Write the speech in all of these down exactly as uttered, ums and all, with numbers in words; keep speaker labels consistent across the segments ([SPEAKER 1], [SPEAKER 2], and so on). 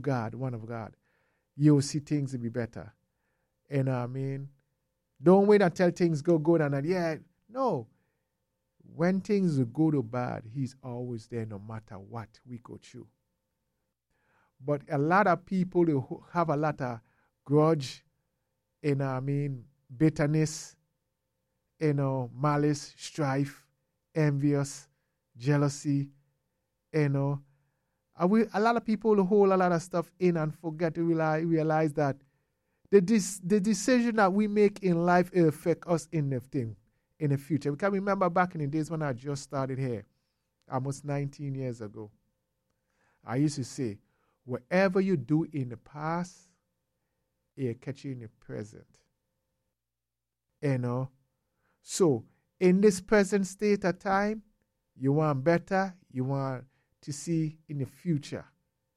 [SPEAKER 1] God, one of God, you'll see things will be better. You know what I mean? Don't wait until things go good and then, yeah, no. When things are good or bad, he's always there no matter what we go through. But a lot of people who have a lot of grudge, you know what I mean, bitterness, you know, malice, strife, envious, jealousy, you know. And we, a lot of people hold a lot of stuff in and forget to realize, realize that the, dis, the decision that we make in life will affect us in the thing, in the future. We can remember back in the days when I just started here, almost nineteen years ago. I used to say, whatever you do in the past, it'll catch you in the present. You know? So, in this present state of time, you want better, you want to see in the future.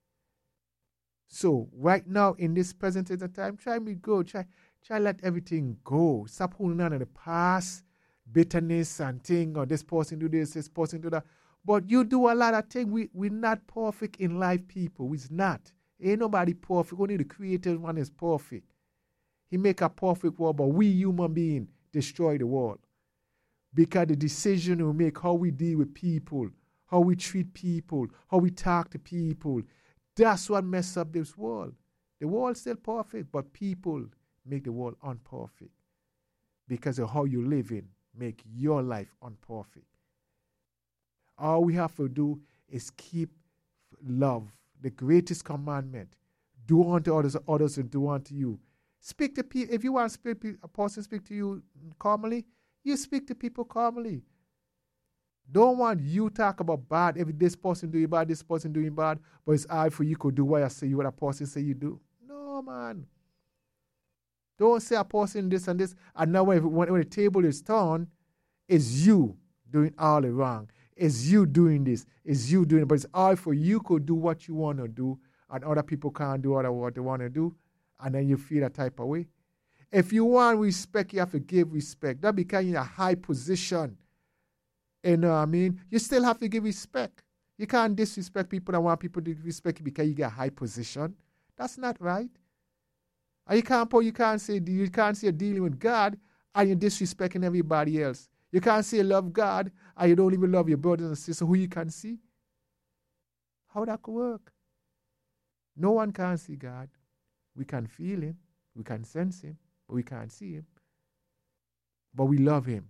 [SPEAKER 1] So, right now, in this present state of time, try me go. Try, try let everything go. Stop holding on to the past, bitterness and thing, or this person do this, this person do that. But you do a lot of things. We, we're not perfect in life, people. We're not. Ain't nobody perfect. Only the creator one is perfect. He make a perfect world, but we human beings destroy the world. Because the decision we make, how we deal with people, how we treat people, how we talk to people, that's what messes up this world. The world's still perfect, but people make the world unperfect. Because of how you live in, make your life unperfect. All we have to do is keep love, the greatest commandment. Do unto others, others and do unto you. Speak to people. If you want to speak, a person speak to you calmly, you speak to people calmly. Don't want you talk about bad. If this person doing bad, this person doing bad, but it's hard for you to do what I say, what a person say you do. No, man. Don't say a person this and this. And now when, when, when the table is turned, it's you doing all the wrong. It's you doing this. It's you doing it. But it's hard for you to do what you want to do, and other people can't do what they want to do, and then you feel that type of way. If you want respect, you have to give respect. That because you're in a high position. You know what I mean? You still have to give respect. You can't disrespect people and want people to respect you because you get a high position. That's not right. And you can't you can't say you can't say you're dealing with God and you're disrespecting everybody else. You can't say you love God and you don't even love your brothers and sisters who you can see. How that could work? No one can see God. We can feel him, we can sense him, but we can't see him. But we love him.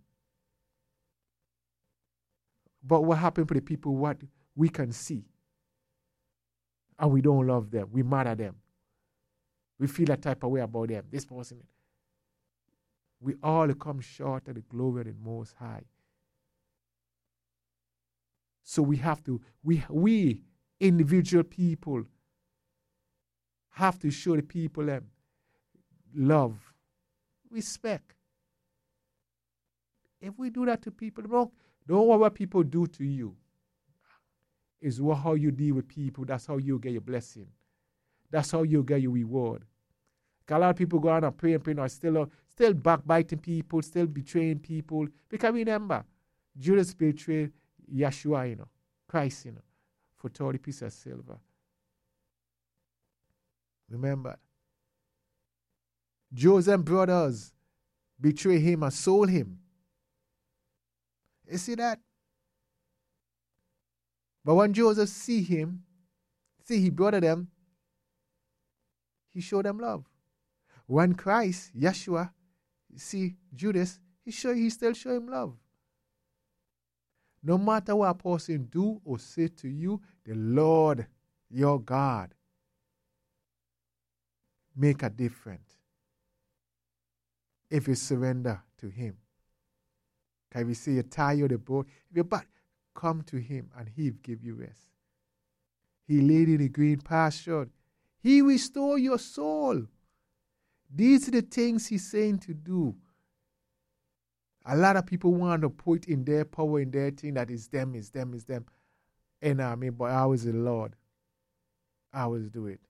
[SPEAKER 1] But what happened to the people what we can see? And we don't love them. We mad at them. We feel that type of way about them. This person. We all come short of the glory of the Most High. So we have to, we, we individual people, have to show the people them love, respect. If we do that to people, don't, don't worry what people do to you. It's what, how you deal with people. That's how you get your blessing. That's how you get your reward. A lot of people go on and pray and pray and still, uh, still backbiting people, still betraying people. Because remember, Judas betrayed Yeshua, you know, Christ, you know, for thirty pieces of silver. Remember, Joseph's brothers betrayed him and sold him. You see that? But when Joseph see him, see he brother them, he showed them love. When Christ, Yeshua, see Judas, he show he still show him love. No matter what a person do or say to you, the Lord, your God, make a difference if you surrender to him. Can we say you're tired of boat? If you're bad, come to him and he'll give you rest. He laid in the green pasture. He restore your soul. These are the things he's saying to do. A lot of people want to put in their power, in their thing that is them, is them, is them. And I mean, but I was the Lord. I always do it.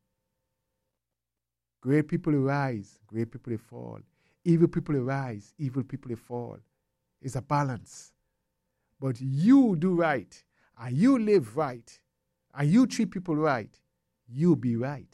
[SPEAKER 1] Great people rise, great people fall. Evil people rise, evil people fall. It's a balance. But you do right, and you live right, and you treat people right, you be right.